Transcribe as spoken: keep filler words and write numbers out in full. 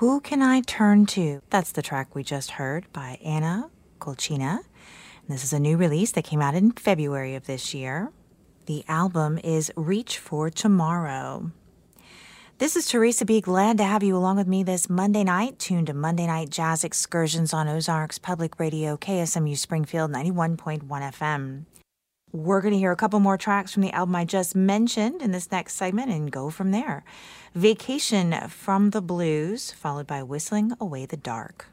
Who Can I Turn To? That's the track we just heard by Anna Kolchina. This is a new release that came out in February of this year. The album is Reach for Tomorrow. This is Teresa B. Glad to have you along with me this Monday night, tuned to Monday Night Jazz Excursions on Ozarks Public Radio, K S M U Springfield ninety-one point one F M. We're going to hear a couple more tracks from the album I just mentioned in this next segment and go from there. Vacation from the Blues, followed by Whistling Away the Dark.